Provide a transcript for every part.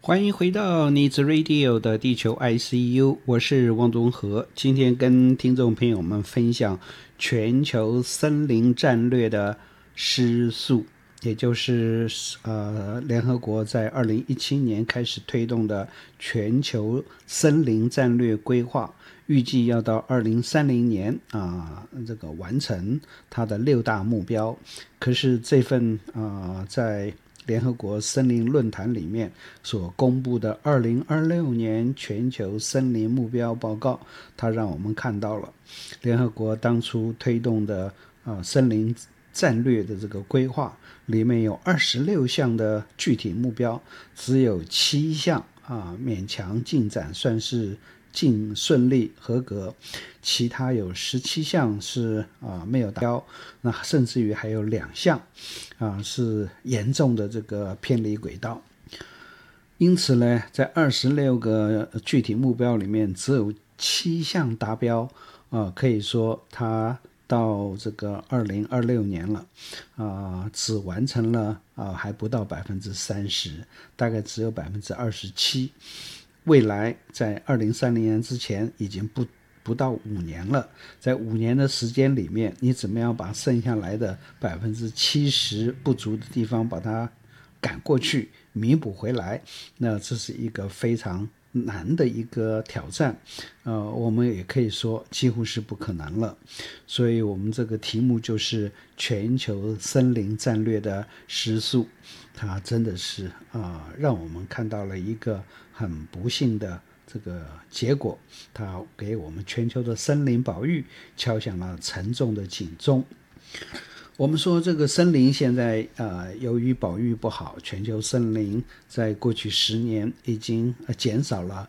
欢迎回到你子 Radio 的地球 ICU， 我是汪宗和。今天跟听众朋友们分享全球森林战略的失速，也就是联合国在2017年开始推动的全球森林战略规划，预计要到2030年这个完成它的6大目标。可是这份在联合国森林论坛里面所公布的2026年全球森林目标报告，它让我们看到了联合国当初推动的森林战略的这个规划里面有26项的具体目标，只有7项勉强进展，算是顺利合格，其他有17项是没有达标，那甚至于还有2项是严重的这个偏离轨道。因此呢，在26个具体目标里面只有7项达标，可以说它到这个2026年了，只完成了还不到30%，大概只有27%。未来在2030年之前已经不到5年了，在5年的时间里面，你怎么样把剩下来的70%不足的地方把它赶过去，弥补回来，那这是一个非常难的一个挑战，我们也可以说几乎是不可能了。所以我们这个题目就是全球森林战略的失速，它真的是让我们看到了一个很不幸的这个结果，它给我们全球的森林保育敲响了沉重的警钟。我们说这个森林现在由于保育不好，全球森林在过去10年已经减少了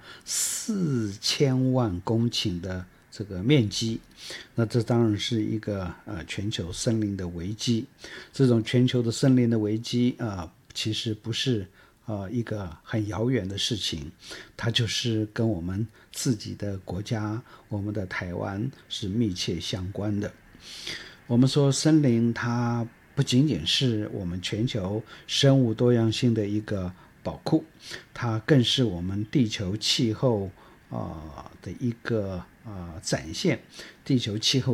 4000万公顷的这个面积，那这当然是一个全球森林的危机。这种全球的森林的危机其实不是一个很遥远的事情，它就是跟我们自己的国家，我们的台湾是密切相关的。我们说森林它不仅仅是我们全球生物多样性的一个宝库，它更是我们地球气候的一个展现。地球气候